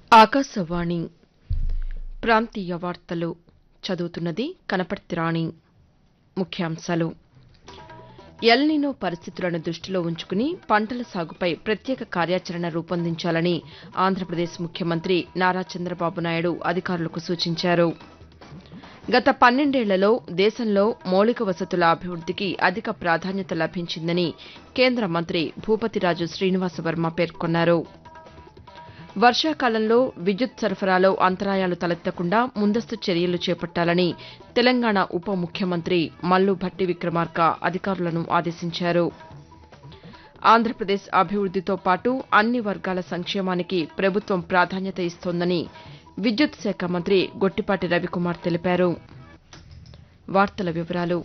ఆకాశవాణి ప్రాంతీయ వార్తలు చదువుతున్నది కనపర్తి రాణి. ముఖ్యాంశాలు. ఎల్నినో పరిస్థితులను దృష్టిలో ఉంచుకుని పంటల సాగుపై ప్రత్యేక కార్యాచరణ రూపొందించాలని ఆంధ్రప్రదేశ్ ముఖ్యమంత్రి నారా చంద్రబాబు నాయుడు అధికారులకు సూచించారు. గత 12 ఏళ్లలో దేశంలో మౌలిక వసతుల అభివృద్దికి అధిక ప్రాధాన్యత లభించిందని కేంద్ర మంత్రి భూపతిరాజు శ్రీనివాసవర్మ పేర్కొన్నారు. వర్షాకాలంలో విద్యుత్ సరఫరాలో అంతరాయాలు తలెత్తకుండా ముందస్తు చర్యలు చేపట్టాలని తెలంగాణ ఉప ముఖ్యమంత్రి మల్లు భట్టి విక్రమార్క అధికారులను ఆదేశించారు. ఆంధ్రప్రదేశ్ అభివృద్దితో పాటు అన్ని వర్గాల సంక్షేమానికి ప్రభుత్వం ప్రాధాన్యత ఇస్తోందని విద్యుత్ శాఖ మంత్రి గొట్టిపాటి రవికుమార్ తెలిపారు. వార్తల వివరాలు.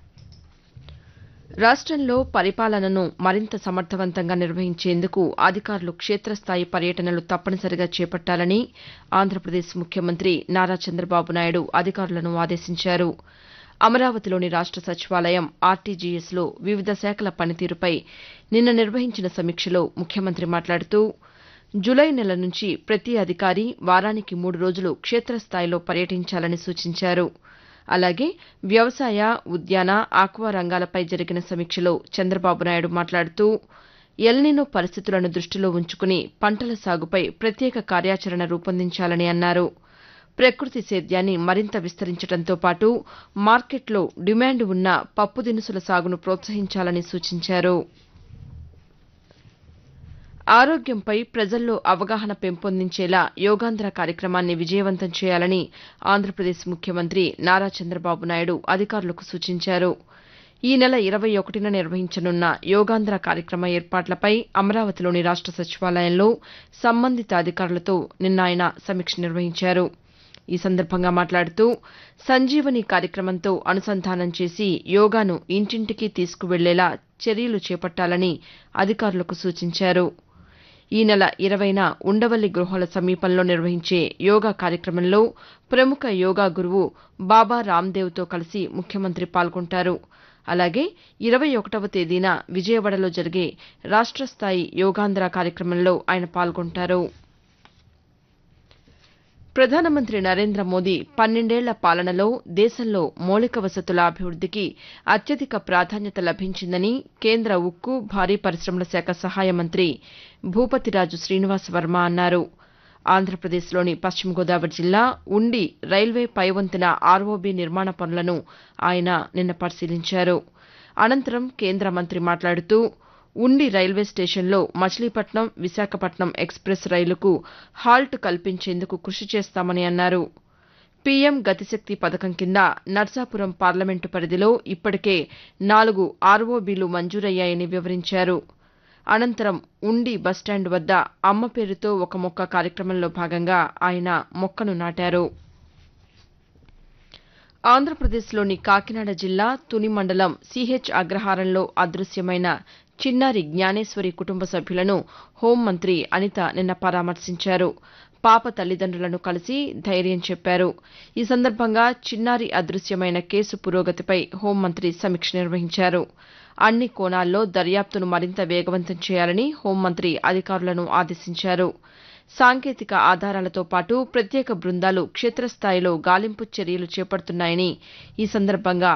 రాష్టంలో పరిపాలనను మరింత సమర్థవంతంగా నిర్వహించేందుకు అధికారులు క్షేత్రస్థాయి పర్యటనలు తప్పనిసరిగా చేపట్టాలని ఆంధ్రప్రదేశ్ ముఖ్యమంత్రి నారా చంద్రబాబు నాయుడు అధికారులను ఆదేశించారు. అమరావతిలోని రాష్ట సచివాలయం ఆర్టీజీఎస్లో వివిధ శాఖల పనితీరుపై నిన్న నిర్వహించిన సమీక్షలో ముఖ్యమంత్రి మాట్లాడుతూ జులై నెల నుంచి ప్రతి అధికారి వారానికి 3 రోజులు క్షేత్రస్థాయిలో పర్యటించాలని సూచించారు. అలాగే వ్యవసాయ, ఉద్యాన, ఆక్వా రంగాలపై జరిగిన సమీక్షలో చంద్రబాబు నాయుడు మాట్లాడుతూ ఎల్నినో పరిస్థితులను దృష్టిలో ఉంచుకుని పంటల సాగుపై ప్రత్యేక కార్యాచరణ రూపొందించాలని అన్నారు. ప్రకృతి సేద్యాన్ని మరింత విస్తరించడంతో పాటు మార్కెట్లో డిమాండ్ ఉన్న పప్పు దినుసుల సాగును ప్రోత్సహించాలని సూచించారు. ఆరోగ్యంపై ప్రజల్లో అవగాహన పెంపొందించేలా యోగాంధ్ర కార్యక్రమాన్ని విజయవంతం చేయాలని ఆంధ్రప్రదేశ్ ముఖ్యమంత్రి నారా చంద్రబాబు నాయుడు అధికారులకు సూచించారు. ఈ నెల 21న నిర్వహించనున్న యోగాంధ్ర కార్యక్రమ ఏర్పాట్లపై అమరావతిలోని రాష్ట సచివాలయంలో సంబంధిత అధికారులతో నిన్న ఆయన సమీక్ష నిర్వహించారు. ఈ సందర్భంగా మాట్లాడుతూ సంజీవని కార్యక్రమంతో అనుసంధానం చేసి యోగాను ఇంటింటికి తీసుకువెళ్లేలా చర్యలు చేపట్టాలని అధికారులకు సూచించారు. ఈ నెల 20న ఉండవల్లి గృహాల సమీపంలో నిర్వహించే యోగా కార్యక్రమంలో ప్రముఖ యోగా గురువు బాబా రామ్దేవ్తో కలిసి ముఖ్యమంత్రి పాల్గొంటారు. అలాగే 21వ తేదీన విజయవాడలో జరిగే రాష్ట స్థాయి యోగాంధ్ర కార్యక్రమంలో ఆయన పాల్గొంటారు. ప్రధానమంత్రి నరేంద్ర మోదీ 12 ఏళ్ల పాలనలో దేశంలో మౌలిక వసతుల అభివృద్దికి అత్యధిక ప్రాధాన్యత లభించిందని కేంద్ర ఉక్కు, భారీ పరిశమల శాఖ సహాయ మంత్రి భూపతిరాజు శ్రీనివాసవర్మ అన్నారు. ఆంధ్రప్రదేశ్లోని పశ్చిమ గోదావరి జిల్లా ఉండి రైల్వే పైవంతెన ఆర్ఓబీ నిర్మాణ పనులను ఆయన నిన్న పరిశీలించారు. అనంతరం కేంద్ర మంత్రి మాట్లాడుతూ ఉండి రైల్వే స్టేషన్లో మచిలీపట్నం, విశాఖపట్నం ఎక్స్ప్రెస్ రైలుకు హాల్ట్ కల్పించేందుకు కృషి చేస్తామని అన్నారు. పీఎం గతిశక్తి పథకం కింద నర్సాపురం పార్లమెంటు పరిధిలో ఇప్పటికే 4 ఆర్ఓబీలు మంజూరయ్యాయని వివరించారు. అనంతరం ఉండి బస్టాండ్ వద్ద అమ్మ పేరుతో ఒక మొక్క కార్యక్రమంలో భాగంగా ఆయన మొక్కను నాటారు. ఆంధ్రప్రదేశ్లోని కాకినాడ జిల్లా తుని మండలం సిహెచ్ అగ్రహారంలో అదృశ్యమైన చిన్నారి జ్ఞానేశ్వరి కుటుంబ సభ్యులను హోంమంత్రి అనిత నిన్న పరామర్శించారు. పాప తల్లిదండ్రులను కలిసి ధైర్యం చెప్పారు. ఈ సందర్భంగా చిన్నారి అదృశ్యమైన కేసు పురోగతిపై హోంమంత్రి సమీక్ష నిర్వహించారు. అన్ని కోణాల్లో దర్యాప్తును మరింత వేగవంతం చేయాలని హోంమంత్రి అధికారులను ఆదేశించారు. సాంకేతిక ఆధారాలతో పాటు ప్రత్యేక బృందాలు క్షేత్రస్థాయిలో గాలింపు చర్యలు చేపడుతున్నాయని ఈ సందర్భంగా